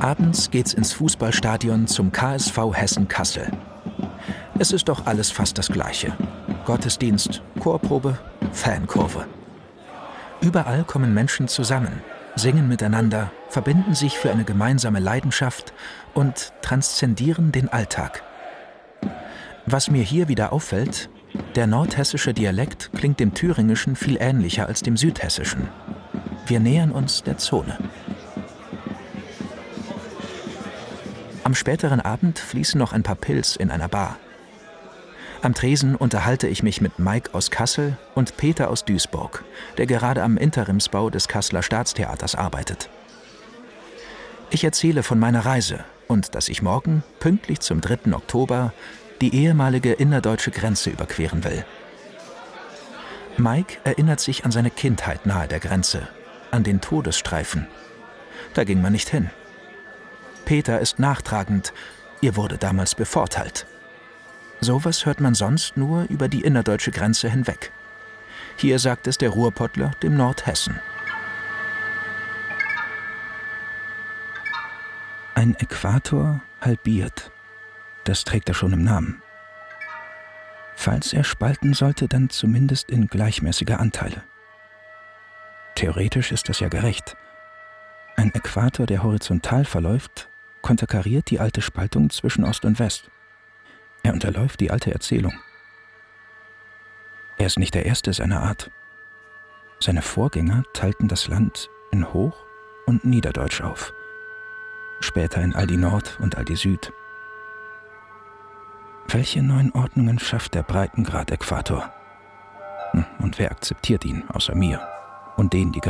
Abends geht's ins Fußballstadion zum KSV Hessen-Kassel. Es ist doch alles fast das Gleiche. Gottesdienst, Chorprobe, Fankurve. Überall kommen Menschen zusammen, singen miteinander, verbinden sich für eine gemeinsame Leidenschaft und transzendieren den Alltag. Was mir hier wieder auffällt: der nordhessische Dialekt klingt dem thüringischen viel ähnlicher als dem südhessischen. Wir nähern uns der Zone. Am späteren Abend fließen noch ein paar Pils in einer Bar. Am Tresen unterhalte ich mich mit Mike aus Kassel und Peter aus Duisburg, der gerade am Interimsbau des Kasseler Staatstheaters arbeitet. Ich erzähle von meiner Reise und dass ich morgen, pünktlich zum 3. Oktober, die ehemalige innerdeutsche Grenze überqueren will. Mike erinnert sich an seine Kindheit nahe der Grenze, an den Todesstreifen. Da ging man nicht hin. Peter ist nachtragend: ihr wurde damals bevorteilt. Sowas hört man sonst nur über die innerdeutsche Grenze hinweg. Hier sagt es der Ruhrpottler dem Nordhessen. Ein Äquator halbiert. Das trägt er schon im Namen. Falls er spalten sollte, dann zumindest in gleichmäßige Anteile. Theoretisch ist das ja gerecht. Ein Äquator, der horizontal verläuft, konterkariert die alte Spaltung zwischen Ost und West. Er unterläuft die alte Erzählung. Er ist nicht der Erste seiner Art. Seine Vorgänger teilten das Land in Hoch- und Niederdeutsch auf. Später in Aldi Nord und Aldi Süd. Welche neuen Ordnungen schafft der Breitengrad-Äquator? Und wer akzeptiert ihn außer mir und denen, die